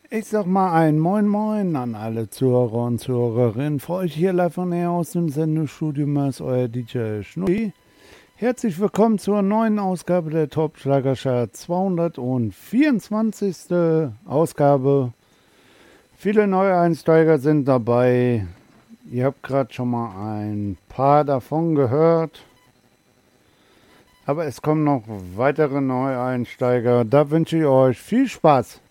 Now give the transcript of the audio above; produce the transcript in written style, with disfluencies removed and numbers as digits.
Ich sag mal ein Moin Moin an alle Zuhörer und Zuhörerinnen. Für euch hier live von her aus dem Sendestudio ist euer DJ Schnuppi. Herzlich willkommen zur neuen Ausgabe der Top Schlagerchart 224. Ausgabe. Viele Neueinsteiger sind dabei. Ihr habt gerade schon mal ein paar davon gehört. Aber es kommen noch weitere Neueinsteiger. Da wünsche ich euch viel Spaß.